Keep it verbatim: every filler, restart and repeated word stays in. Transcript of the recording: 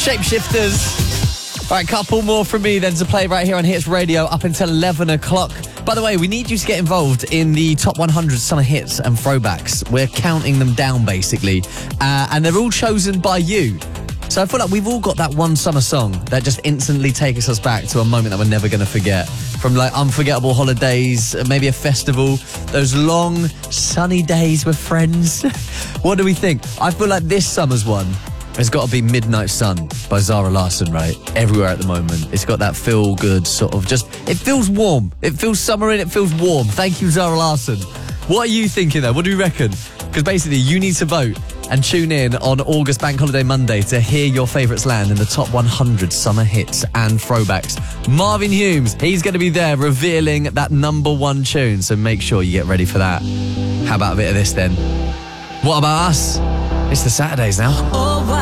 Shapeshifters. All right, couple more from me then to play right here on Hits Radio up until eleven o'clock. By the way, we need you to get involved in the top one hundred summer hits and throwbacks. We're counting them down, basically. Uh, and they're all chosen by you. So I feel like we've all got that one summer song that just instantly takes us back to a moment that we're never going to forget. From like unforgettable holidays, maybe a festival, those long sunny days with friends. What do we think? I feel like this summer's one has got to be Midnight Sun by Zara Larsson, right? Everywhere at the moment. It's got that feel-good sort of just... It feels warm. It feels summer and it feels warm. Thank you, Zara Larsson. What are you thinking though? What do you reckon? Because basically you need to vote and tune in on August Bank Holiday Monday to hear your favourites land in the top one hundred summer hits and throwbacks. Marvin Humes, he's going to be there revealing that number one tune, so make sure you get ready for that. How about a bit of this then? What about us? It's the Saturdays now.